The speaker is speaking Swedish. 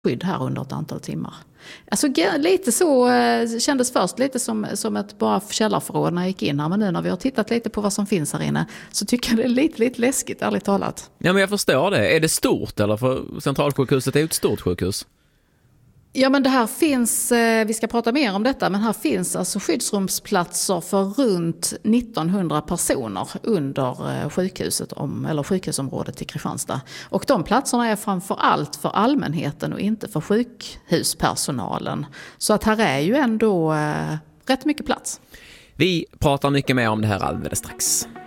skydd här under ett antal timmar. Alltså lite så kändes först lite som ett bara källarförråd när jag gick in här. Men nu när vi har tittat lite på vad som finns här inne så tycker jag det är lite läskigt, ärligt talat. Ja, men jag förstår det. Är det stort eller? För Centralsjukhuset är ju ett stort sjukhus. Ja, men det här finns, vi ska prata mer om detta, men här finns alltså skyddsrumsplatser för runt 1900 personer under sjukhuset, eller sjukhusområdet i Kristianstad. Och de platserna är framför allt för allmänheten och inte för sjukhuspersonalen. Så att här är ju ändå rätt mycket plats. Vi pratar mycket mer om det här alldeles strax.